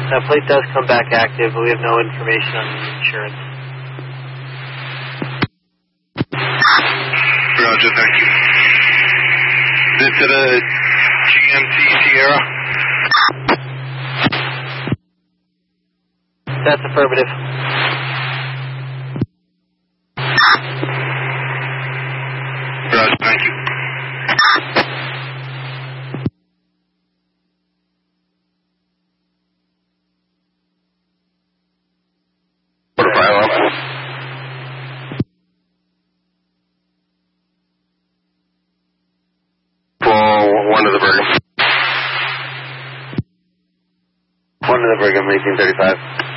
That plate does come back active, but we have no information on the insurance. Roger, thank you. Is it a GMC Sierra? That's affirmative. Roger, thank you. What a file up. For one of the Brigham. One of the Brigham, 1835.